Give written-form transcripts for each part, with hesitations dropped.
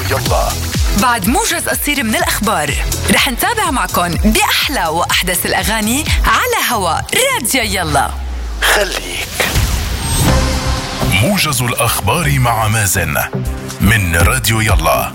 يلا. بعد موجز قصير من الأخبار رح نتابع معكم بأحلى وأحدث الأغاني على هوا راديو يلا. خليك موجز الأخبار مع مازن من راديو يلا.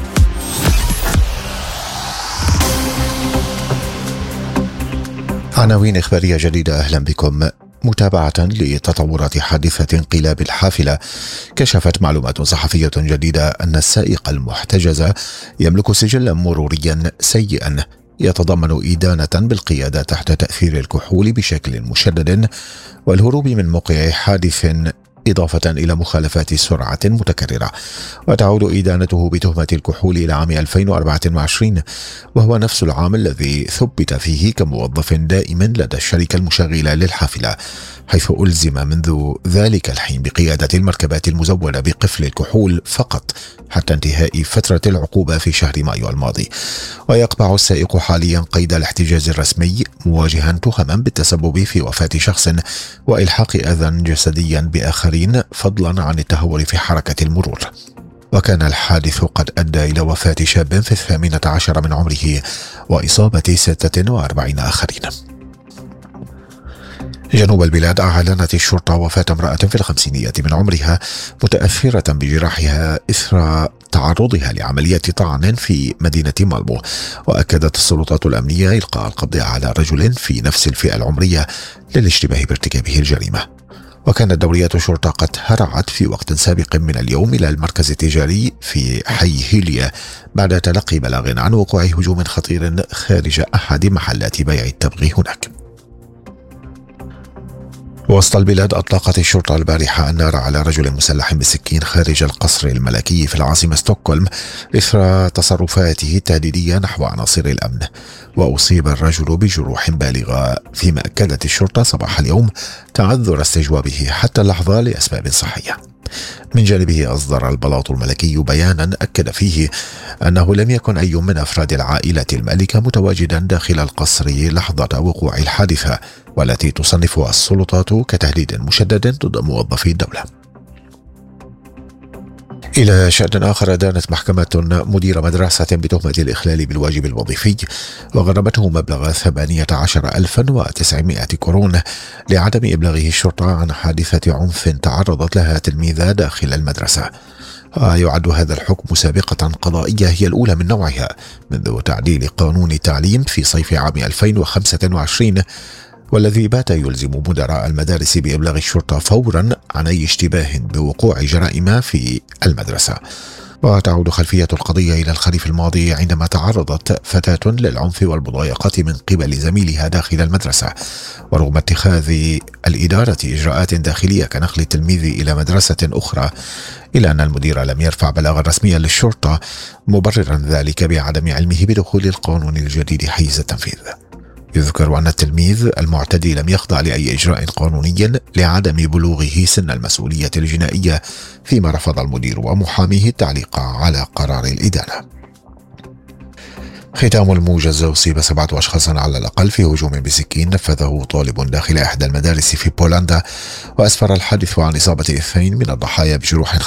عناوين إخبارية جديدة، أهلا بكم. متابعة لتطورات حادثة انقلاب الحافلة، كشفت معلومات صحفية جديدة أن السائق المحتجز يملك سجلا مروريا سيئا يتضمن إدانة بالقيادة تحت تأثير الكحول بشكل مشدد والهروب من موقع حادث، إضافة إلى مخالفات سرعة متكررة. وتعود إدانته بتهمة الكحول إلى عام 2024، وهو نفس العام الذي ثبت فيه كموظف دائم لدى الشركة المشغلة للحافلة، حيث ألزم منذ ذلك الحين بقيادة المركبات المزودة بقفل الكحول فقط حتى انتهاء فترة العقوبة في شهر مايو الماضي. ويقبع السائق حاليا قيد الاحتجاز الرسمي، مواجها تهما بالتسبب في وفاة شخص وإلحاق أذى جسديا بآخرين، فضلا عن التهور في حركة المرور. وكان الحادث قد أدى إلى وفاة شاب في 18 من عمره وإصابة 46 آخرين. جنوب البلاد، أعلنت الشرطة وفاة امرأة في 50 من عمرها متأثرة بجراحها إثر تعرضها لعملية طعن في مدينة مالمو. وأكدت السلطات الأمنية إلقاء القبض على رجل في نفس الفئة العمرية للاشتباه بارتكابه الجريمة. وكانت دوريات الشرطة قد هرعت في وقت سابق من اليوم إلى المركز التجاري في حي هيليا بعد تلقي بلاغ عن وقوع هجوم خطير خارج أحد محلات بيع التبغ هناك. وسط البلاد، أطلقت الشرطة البارحة النار على رجل مسلح بسكين خارج القصر الملكي في العاصمة ستوكهولم إثر تصرفاته التهديدية نحو عناصر الأمن. وأصيب الرجل بجروح بالغة، فيما أكدت الشرطة صباح اليوم تعذر استجوابه حتى اللحظة لأسباب صحية. من جانبه، أصدر البلاط الملكي بيانا أكد فيه أنه لم يكن أي من أفراد العائلة المالكة متواجدا داخل القصر لحظة وقوع الحادثة، والتي تصنفها السلطات كتهديد مشدد ضد موظفي الدولة. إلى شأن آخر، دانت محكمة مدير مدرسة بتهمة الإخلال بالواجب الوظيفي وغرمته مبلغ 18,900 كرون لعدم إبلاغه الشرطة عن حادثة عنف تعرضت لها تلميذة داخل المدرسة. ويعد هذا الحكم سابقة قضائية هي الأولى من نوعها منذ تعديل قانون التعليم في صيف عام 2025، والذي بات يلزم مدراء المدارس بإبلاغ الشرطة فورا عن أي اشتباه بوقوع جرائم في المدرسة. وتعود خلفية القضية إلى الخريف الماضي، عندما تعرضت فتاة للعنف والمضايقة من قبل زميلها داخل المدرسة. ورغم اتخاذ الإدارة إجراءات داخلية كنقل التلميذ إلى مدرسة أخرى، إلا أن المدير لم يرفع بلاغا رسميا للشرطة مبررا ذلك بعدم علمه بدخول القانون الجديد حيز التنفيذ. يذكر أن التلميذ المعتدي لم يخضع لأي إجراء قانوني لعدم بلوغه سن المسؤولية الجنائية، فيما رفض المدير ومحاميه التعليق على قرار الإدانة. ختام الموجز، أصيب 7 أشخاص على الأقل في هجوم بسكين نفذه طالب داخل إحدى المدارس في بولندا، وأسفر الحادث عن إصابة 2 من الضحايا بجروح